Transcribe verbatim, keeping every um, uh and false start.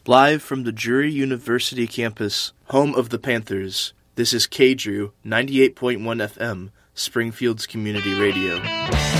Live from the Drury University campus, home of the Panthers, this is K-Drew ninety-eight point one F M, Springfield's community radio.